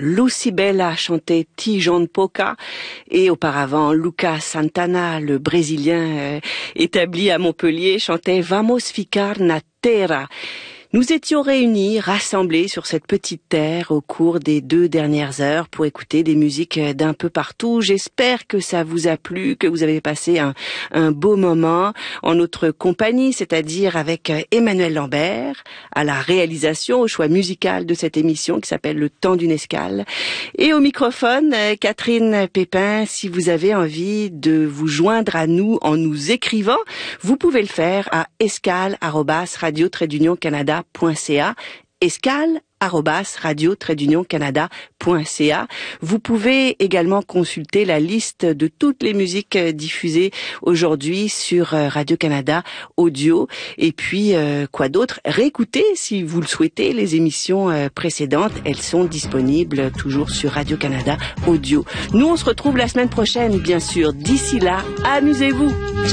Lucy Bella chantait Tijon Poca et auparavant Lucas Santana, le Brésilien établi à Montpellier, chantait Vamos ficar na terra. Nous étions réunis, rassemblés sur cette petite terre au cours des 2 dernières heures pour écouter des musiques d'un peu partout. J'espère que ça vous a plu, que vous avez passé un beau moment en notre compagnie, c'est-à-dire avec Emmanuel Lambert à la réalisation, au choix musical de cette émission qui s'appelle Le Temps d'une escale. Et au microphone, Catherine Pépin. Si vous avez envie de vous joindre à nous en nous écrivant, vous pouvez le faire à escale@radio-canada.ca, escale@radio-canada.ca. Vous pouvez également consulter la liste de toutes les musiques diffusées aujourd'hui sur Radio-Canada Audio. Et puis, quoi d'autre? Réécoutez, si vous le souhaitez, les émissions précédentes. Elles sont disponibles toujours sur Radio-Canada Audio. Nous, on se retrouve la semaine prochaine, bien sûr. D'ici là, amusez-vous. Ciao.